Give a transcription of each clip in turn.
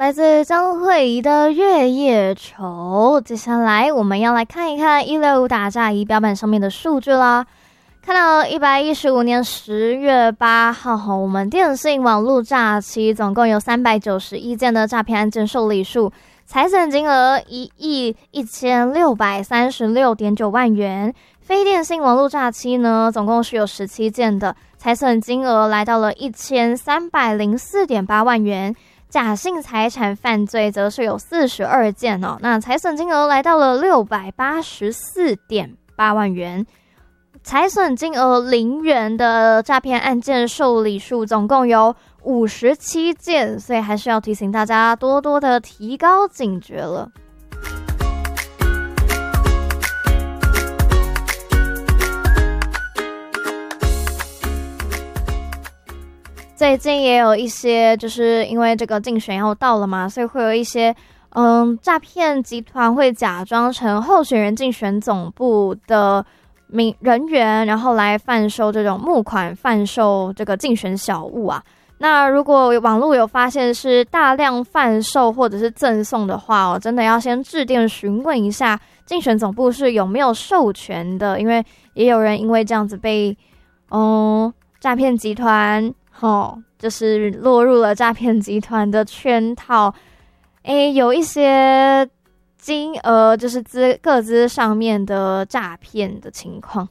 来自张慧仪的《月夜愁》。接下来我们要来看一看165打炸仪表板上面的数据啦。看到115年10月8号，我们电信网络诈欺总共有391件的诈骗案件受理数，财损金额1亿1636.9万元。非电信网络诈欺呢，总共是有17件的，财损金额来到了1304.8万元。假性财产犯罪则是有42件哦，那财损金额来到了684.8万元。财损金额0元的诈骗案件受理数总共有57件，所以还是要提醒大家多多的提高警觉了。最近也有一些，就是因为这个竞选要到了嘛，所以会有一些诈骗集团会假装成候选人竞选总部的人员，然后来贩售这种募款、贩售这个竞选小物啊。那如果网络有发现是大量贩售或者是赠送的话哦，真的要先致电询问一下竞选总部是有没有授权的，因为也有人因为这样子被诈骗集团就是落入了诈骗集团的圈套，有一些金额就是个资上面的诈骗的情况。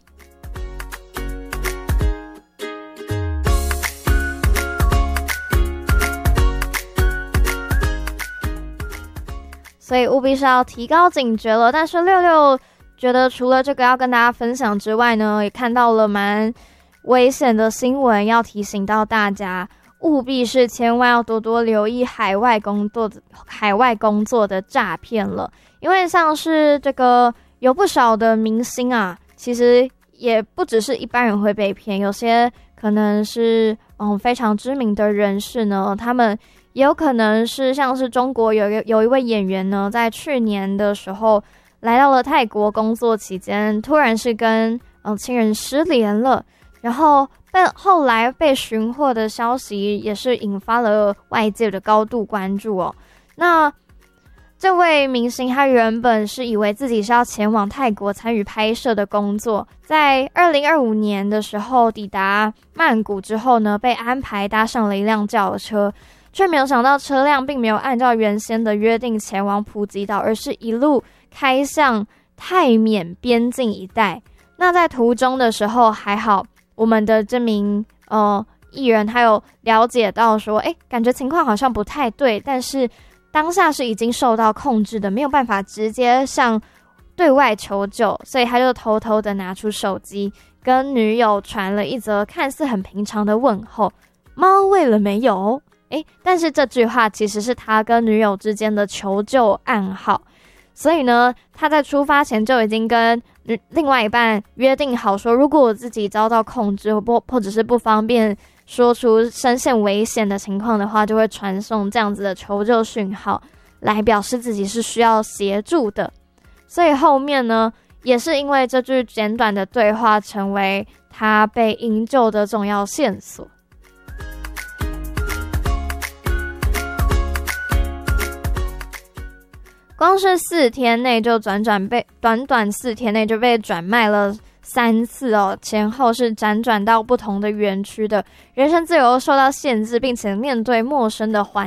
所以务必是要提高警觉了。但是66觉得除了这个要跟大家分享之外呢，也看到了蛮危险的新闻，要提醒到大家，务必是千万要多多留意海外工作的诈骗了。因为像是这个有不少的明星啊，其实也不只是一般人会被骗，有些可能是非常知名的人士呢，他们也有可能是像是中国有一位演员呢，在去年的时候来到了泰国工作期间，突然是跟亲人失联了，然后后来被寻获的消息也是引发了外界的高度关注哦。那这位明星他原本是以为自己是要前往泰国参与拍摄的工作，在2025年的时候抵达曼谷之后呢，被安排搭上了一辆轿车，却没有想到车辆并没有按照原先的约定前往普吉岛，而是一路开向泰缅边境一带。那在途中的时候还好，我们的这名艺人他有了解到说，感觉情况好像不太对，但是当下是已经受到控制的，没有办法直接向对外求救，所以他就偷偷的拿出手机跟女友传了一则看似很平常的问候，猫喂了没有？但是这句话其实是他跟女友之间的求救暗号，所以呢，他在出发前就已经跟另外一半约定好说，如果我自己遭到控制或者是不方便说出身陷危险的情况的话，就会传送这样子的求救讯号来表示自己是需要协助的。所以后面呢，也是因为这句简短的对话成为他被营救的重要线索。光是4天内就短短4天内就被转卖了3次哦，前后是辗转到不同的园区的，人身自由受到限制，并且面对陌生的环